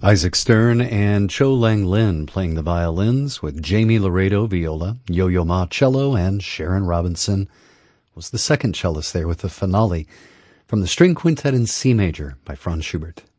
Isaac Stern and Cho Lang Lin playing the violins, with Jamie Laredo viola, Yo-Yo Ma cello, and Sharon Robinson was the second cellist there with the finale from the String Quintet in C major by Franz Schubert.